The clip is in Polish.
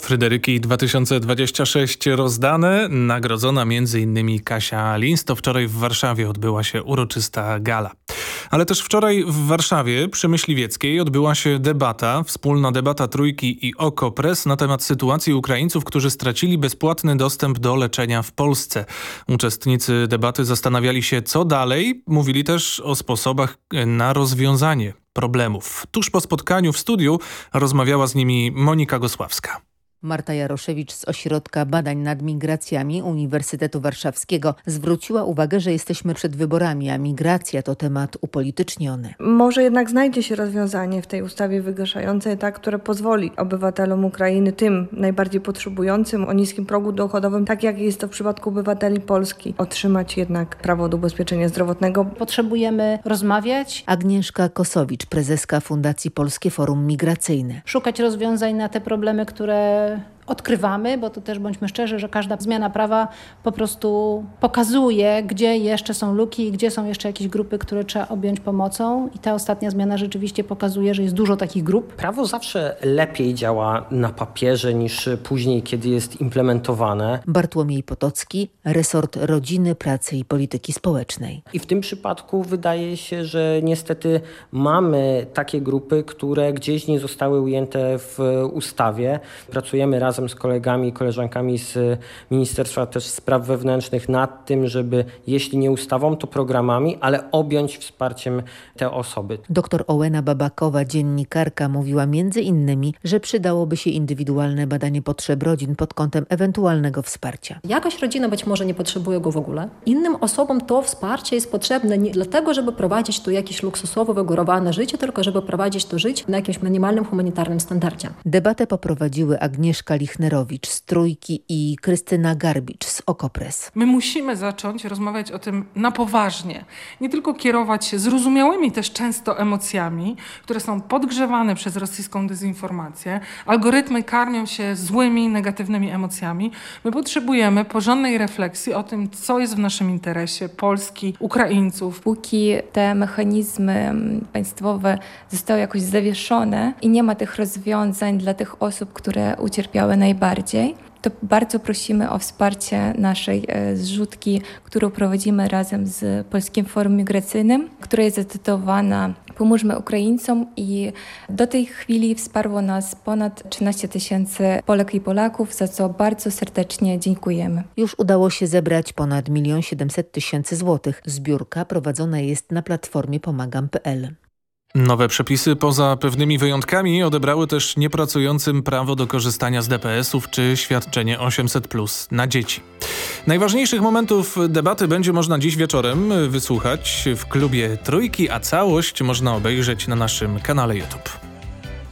Fryderyki 2026 rozdane, nagrodzona m.in. Kasia Linz. To wczoraj w Warszawie odbyła się uroczysta gala. Ale też wczoraj w Warszawie przy Myśliwieckiej odbyła się wspólna debata Trójki i OKO.press na temat sytuacji Ukraińców, którzy stracili bezpłatny dostęp do leczenia w Polsce. Uczestnicy debaty zastanawiali się, co dalej. Mówili też o sposobach na rozwiązanie problemów. Tuż po spotkaniu w studiu rozmawiała z nimi Monika Gosławska. Marta Jaroszewicz z Ośrodka Badań nad Migracjami Uniwersytetu Warszawskiego zwróciła uwagę, że jesteśmy przed wyborami, a migracja to temat upolityczniony. Może jednak znajdzie się rozwiązanie w tej ustawie wygaszającej, które pozwoli obywatelom Ukrainy, tym najbardziej potrzebującym, o niskim progu dochodowym, tak jak jest to w przypadku obywateli Polski, otrzymać jednak prawo do ubezpieczenia zdrowotnego. Potrzebujemy rozmawiać. Agnieszka Kosowicz, prezeska Fundacji Polskie Forum Migracyjne. Szukać rozwiązań na te problemy, które odkrywamy, bo to też bądźmy szczerzy, że każda zmiana prawa po prostu pokazuje, gdzie jeszcze są luki i gdzie są jeszcze jakieś grupy, które trzeba objąć pomocą. I ta ostatnia zmiana rzeczywiście pokazuje, że jest dużo takich grup. Prawo zawsze lepiej działa na papierze niż później, kiedy jest implementowane. Bartłomiej Potocki, resort Rodziny, Pracy i Polityki Społecznej. I w tym przypadku wydaje się, że niestety mamy takie grupy, które gdzieś nie zostały ujęte w ustawie. Pracujemy razem z kolegami i koleżankami z Ministerstwa też Spraw Wewnętrznych nad tym, żeby jeśli nie ustawą, to programami, ale objąć wsparciem te osoby. Doktor Ołena Babakowa, dziennikarka, mówiła między innymi, że przydałoby się indywidualne badanie potrzeb rodzin pod kątem ewentualnego wsparcia. Jakaś rodzina być może nie potrzebuje go w ogóle. Innym osobom to wsparcie jest potrzebne nie dlatego, żeby prowadzić tu jakieś luksusowo wygórowane życie, tylko żeby prowadzić to życie na jakimś minimalnym humanitarnym standardzie. Debatę poprowadziły Agnieszka Lichnerowicz z Trójki i Krystyna Garbicz z OKO.press. My musimy zacząć rozmawiać o tym na poważnie. Nie tylko kierować się zrozumiałymi też często emocjami, które są podgrzewane przez rosyjską dezinformację. Algorytmy karmią się złymi, negatywnymi emocjami. My potrzebujemy porządnej refleksji o tym, co jest w naszym interesie, Polski, Ukraińców. Póki te mechanizmy państwowe zostały jakoś zawieszone i nie ma tych rozwiązań dla tych osób, które ucierpiały najbardziej, to bardzo prosimy o wsparcie naszej zrzutki, którą prowadzimy razem z Polskim Forum Migracyjnym, która jest zatytułowana Pomóżmy Ukraińcom i do tej chwili wsparło nas ponad 13 000 Polek i Polaków, za co bardzo serdecznie dziękujemy. Już udało się zebrać ponad 1 700 000 złotych. Zbiórka prowadzona jest na platformie pomagam.pl. Nowe przepisy poza pewnymi wyjątkami odebrały też niepracującym prawo do korzystania z DPS-ów czy świadczenie 800+ na dzieci. Najważniejszych momentów debaty będzie można dziś wieczorem wysłuchać w klubie Trójki, a całość można obejrzeć na naszym kanale YouTube.